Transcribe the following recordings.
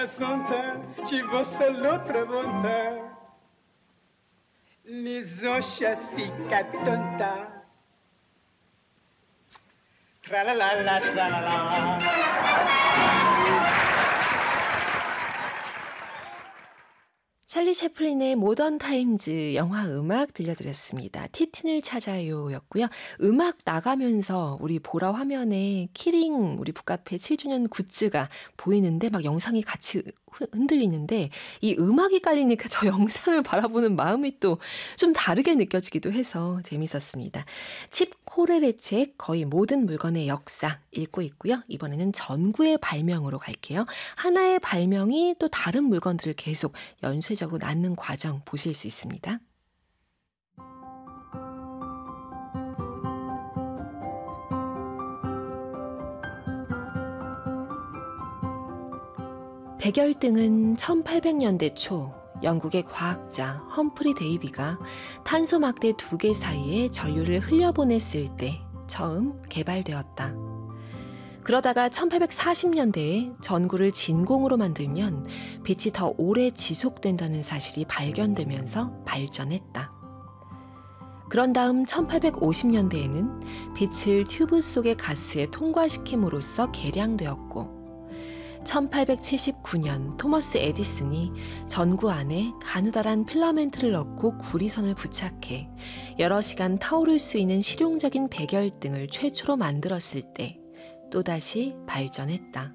Tu vois seul l'autre bonté. Les oshasika tonta. Tra la la la tra la la. 찰리 채플린의 모던 타임즈 영화 음악 들려드렸습니다. 티틴을 찾아요 였고요. 음악 나가면서 우리 보라 화면에 키링 우리 북카페 7주년 굿즈가 보이는데 막 영상이 같이 흔들리는데 이 음악이 깔리니까 저 영상을 바라보는 마음이 또 좀 다르게 느껴지기도 해서 재밌었습니다. 칩 코렐의 책 거의 모든 물건의 역사 읽고 있고요. 이번에는 전구의 발명으로 갈게요. 하나의 발명이 또 다른 물건들을 계속 연쇄적으로 낳는 과정 보실 수 있습니다. 백열등은 1800년대 초 영국의 과학자 험프리 데이비가 탄소 막대 2개 사이에 전류를 흘려보냈을 때 처음 개발되었다. 그러다가 1840년대에 전구를 진공으로 만들면 빛이 더 오래 지속된다는 사실이 발견되면서 발전했다. 그런 다음 1850년대에는 빛을 튜브 속의 가스에 통과시킴으로써 개량되었고 1879년 토머스 에디슨이 전구 안에 가느다란 필라멘트를 넣고 구리선을 부착해 여러 시간 타오를 수 있는 실용적인 백열등을 최초로 만들었을 때 또다시 발전했다.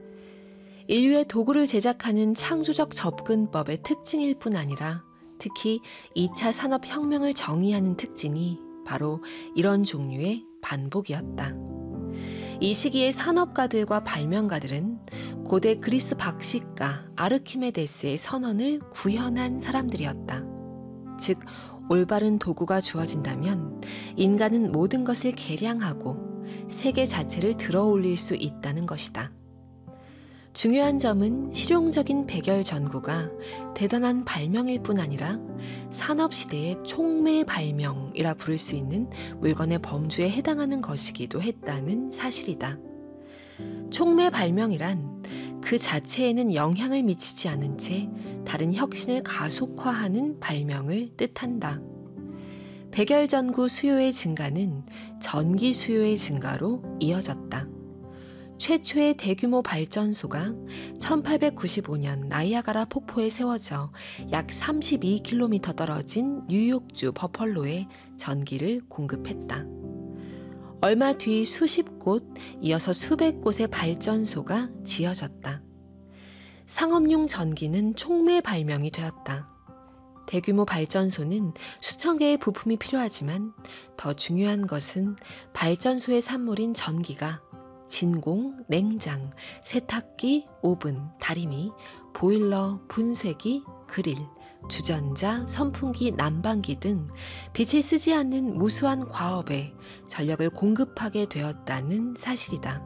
인류의 도구를 제작하는 창조적 접근법의 특징일 뿐 아니라 특히 2차 산업혁명을 정의하는 특징이 바로 이런 종류의 반복이었다. 이 시기의 산업가들과 발명가들은 고대 그리스 박식가 아르키메데스의 선언을 구현한 사람들이었다. 즉, 올바른 도구가 주어진다면 인간은 모든 것을 개량하고 세계 자체를 들어올릴 수 있다는 것이다. 중요한 점은 실용적인 백열 전구가 대단한 발명일 뿐 아니라 산업시대의 촉매 발명이라 부를 수 있는 물건의 범주에 해당하는 것이기도 했다는 사실이다. 촉매 발명이란 그 자체에는 영향을 미치지 않은 채 다른 혁신을 가속화하는 발명을 뜻한다. 백열 전구 수요의 증가는 전기 수요의 증가로 이어졌다. 최초의 대규모 발전소가 1895년 나이아가라 폭포에 세워져 약 32km 떨어진 뉴욕주 버펄로에 전기를 공급했다. 얼마 뒤 수십 곳, 이어서 수백 곳의 발전소가 지어졌다. 상업용 전기는 촉매 발명이 되었다. 대규모 발전소는 수천 개의 부품이 필요하지만 더 중요한 것은 발전소의 산물인 전기가 진공, 냉장, 세탁기, 오븐, 다리미, 보일러, 분쇄기, 그릴, 주전자, 선풍기, 난방기 등 빛을 쓰지 않는 무수한 과업에 전력을 공급하게 되었다는 사실이다.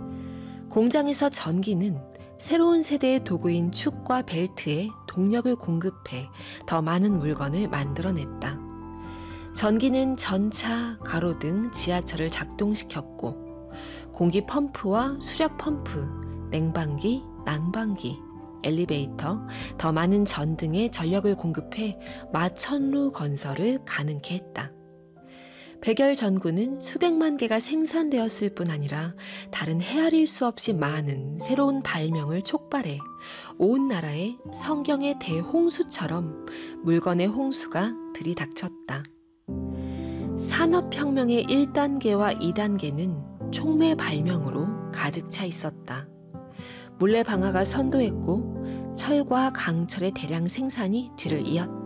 공장에서 전기는 새로운 세대의 도구인 축과 벨트에 동력을 공급해 더 많은 물건을 만들어냈다. 전기는 전차, 가로등, 지하철을 작동시켰고 공기 펌프와 수력 펌프, 냉방기, 난방기, 엘리베이터, 더 많은 전등에 전력을 공급해 마천루 건설을 가능케 했다. 백열 전구는 수백만 개가 생산되었을 뿐 아니라 다른 헤아릴 수 없이 많은 새로운 발명을 촉발해 온 나라에 성경의 대홍수처럼 물건의 홍수가 들이닥쳤다. 산업혁명의 1단계와 2단계는 촉매 발명으로 가득 차 있었다. 물레방아가 선도했고 철과 강철의 대량 생산이 뒤를 이었다.